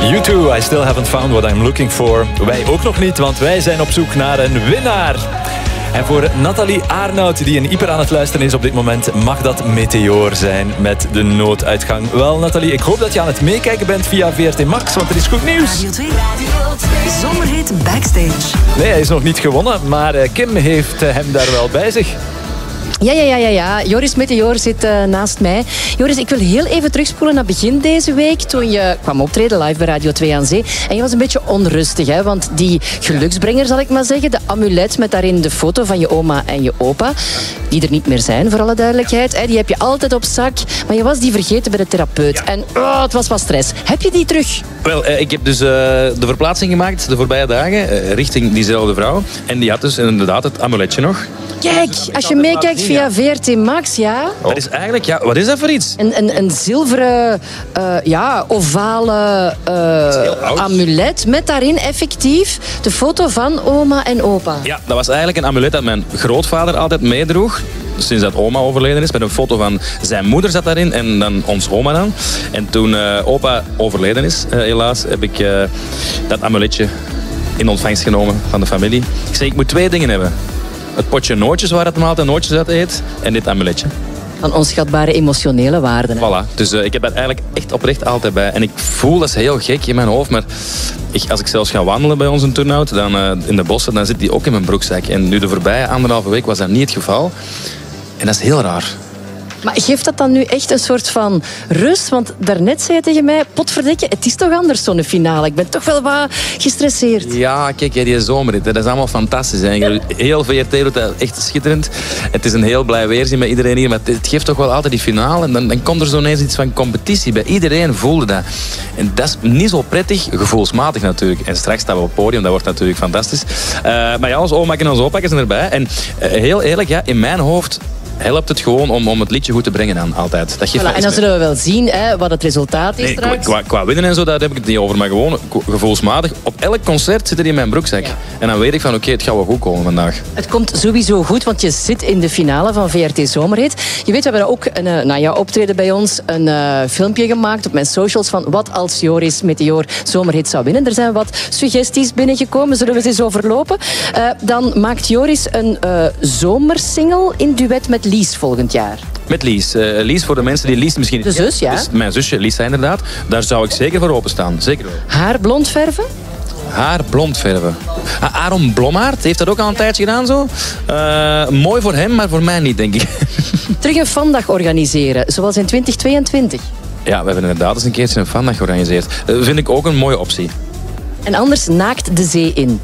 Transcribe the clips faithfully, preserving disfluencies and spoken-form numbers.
U two, I still haven't found what I'm looking for. Wij ook nog niet, want wij zijn op zoek naar een winnaar. En voor Nathalie Arnout, die een hyper aan het luisteren is op dit moment, mag dat Meteor zijn met de nooduitgang. Wel, Nathalie, ik hoop dat je aan het meekijken bent via V R T Max, want er is goed nieuws. Radio twee, Zomerhit Backstage. Nee, hij is nog niet gewonnen, maar Kim heeft hem daar wel bij zich. Ja, ja, ja, ja, ja. Joris Meteor zit uh, naast mij. Joris, ik wil heel even terugspoelen naar begin deze week, toen je kwam optreden live bij Radio twee aan Zee. En je was een beetje onrustig, hè? Want die geluksbrenger, zal ik maar zeggen, de amulet met daarin de foto van je oma en je opa, die er niet meer zijn, voor alle duidelijkheid, hè? Die heb je altijd op zak, maar je was die vergeten bij de therapeut. Ja. En oh, het was wat stress. Heb je die terug? Wel, uh, ik heb dus uh, de verplaatsing gemaakt de voorbije dagen, uh, richting diezelfde vrouw. En die had dus inderdaad het amuletje nog. Kijk, als je meekijkt via V R T Max, ja. Oh. Dat is eigenlijk, ja, wat is dat voor iets? Een, een, een zilveren, uh, ja, ovale uh, amulet met daarin effectief de foto van oma en opa. Ja, dat was eigenlijk een amulet dat mijn grootvader altijd meedroeg. Sinds dat oma overleden is, met een foto van zijn moeder zat daarin en dan ons oma dan. En toen uh, opa overleden is, uh, helaas, heb ik uh, dat amuletje in ontvangst genomen van de familie. Ik zei, ik moet twee dingen hebben. Het potje nootjes waar het altijd nootjes uit eet en dit amuletje. Van onschatbare emotionele waarden. Hè? Voilà, dus uh, ik heb dat eigenlijk echt oprecht altijd bij. En ik voel, dat is heel gek in mijn hoofd, maar ik, als ik zelfs ga wandelen bij ons in Turnhout, dan uh, in de bossen, dan zit die ook in mijn broekzak. En nu de voorbije anderhalve week was dat niet het geval. En dat is heel raar. Maar geeft dat dan nu echt een soort van rust? Want daarnet zei je tegen mij, potverdikke, het is toch anders zo'n finale. Ik ben toch wel wat gestresseerd. Ja, kijk, die zomerrit, dat is allemaal fantastisch. Hè. Heel V R T doet dat echt schitterend. Het is een heel blij weerzien bij iedereen hier, maar het geeft toch wel altijd die finale. En dan, dan komt er zo ineens iets van competitie. Bij iedereen voelde dat. En dat is niet zo prettig, gevoelsmatig natuurlijk. En straks staan we op het podium, dat wordt natuurlijk fantastisch. Uh, maar ja, onze oma en onze opa zijn erbij. En uh, heel eerlijk, ja, in mijn hoofd helpt het gewoon om, om het liedje goed te brengen dan, altijd. Dat geeft voilà, en dan zullen we wel zien hè, wat het resultaat is nee, straks. Qua, qua winnen en zo, daar heb ik het niet over. Maar gewoon gevoelsmatig. Op elk concert zit er in mijn broekzak. Ja. En dan weet ik van, oké, okay, het gaat wel goed komen vandaag. Het komt sowieso goed, want je zit in de finale van V R T Zomerhit. Je weet, we hebben ook een, uh, na jouw optreden bij ons een uh, filmpje gemaakt op mijn socials van wat als Joris Meteor Zomerhit zou winnen. Er zijn wat suggesties binnengekomen, zullen we ze eens overlopen. Uh, dan maakt Joris een uh, zomersingle in duet met Lies volgend jaar. Met Lies. Uh, Lies, voor de mensen die Lies misschien... De zus, ja. Dus mijn zusje, Lies, inderdaad. Daar zou ik zeker voor openstaan. Zeker wel. Haar blond verven? Haar blond verven. Ah, Aaron Blommaert heeft dat ook al een tijdje gedaan zo. Uh, mooi voor hem, maar voor mij niet, denk ik. Terug een fandag organiseren, zoals in twintig tweeëntwintig. Ja, we hebben inderdaad eens een keertje een fandag georganiseerd. Uh, vind ik ook een mooie optie. En anders naakt de zee in.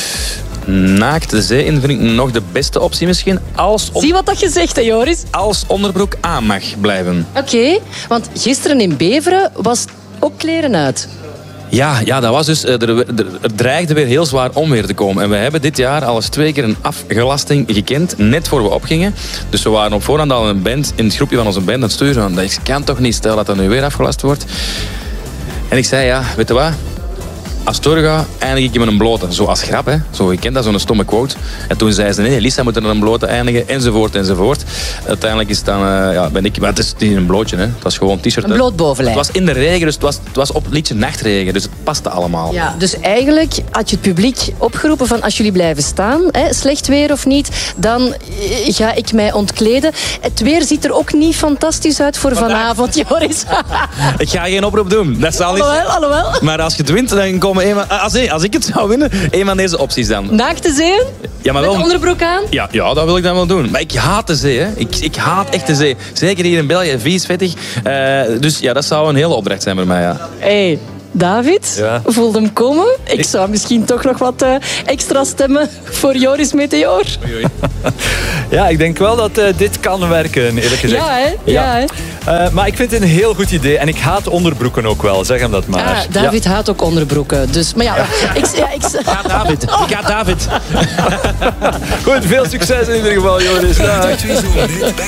Naakt de zee in vind ik nog de beste optie misschien. Als on... Zie wat dat je zegt, hè, Joris? Als onderbroek aan mag blijven. Oké, okay, want gisteren in Beveren was ook kleren uit. Ja, ja, dat was dus, er, er, er dreigde weer heel zwaar onweer te komen. En we hebben dit jaar al eens twee keer een afgelasting gekend, net voor we opgingen. Dus we waren op voorhand al een band, in het groepje van onze band aan het sturen. Dat kan toch niet, stel dat dat nu weer afgelast wordt. En ik zei, ja, weet je wat? Als het doorgaat, eindig ik je met een blote. Zo als grap, hè. Zo, je kent dat, zo'n stomme quote. En toen zei ze, nee, Lisa moet er een blote eindigen, enzovoort, enzovoort. Uiteindelijk is het dan, uh, ja, ben ik... Maar het is niet een blootje, hè. Het was gewoon een t-shirt. Een bloot bovenlijf. Het was in de regen, dus het was, het was op het liedje nachtregen. Dus het paste allemaal. Ja, dus eigenlijk had je het publiek opgeroepen van als jullie blijven staan, hè, slecht weer of niet, dan ga ik mij ontkleden. Het weer ziet er ook niet fantastisch uit voor vanavond, Joris. Ik ga geen oproep doen. Dat zal niet... Alhoewel, alhoewel. Maar als je het wint, dan komen een van, als, als ik het zou winnen, een van deze opties dan. Naakt de zee? Ja, maar wel, met onderbroek aan? Ja, ja, dat wil ik dan wel doen. Maar ik haat de zee, hè. Ik, ik haat echt de zee. Zeker hier in België, vies, vettig. Uh, dus ja, dat zou een hele opdracht zijn voor mij, ja. Hey. David, ja. Voelde hem komen. Ik zou misschien toch nog wat uh, extra stemmen voor Joris Meteor. Ja, ik denk wel dat uh, dit kan werken, eerlijk gezegd. Ja, hè? Ja. Ja, hè? Uh, maar ik vind het een heel goed idee. En ik haat onderbroeken ook wel, zeg hem dat maar. Ah, David ja. haat ook onderbroeken. Dus, maar ja, ja. Ik, ja, ik... ik ga David. Ik ga David. Goed, veel succes in ieder geval, Joris.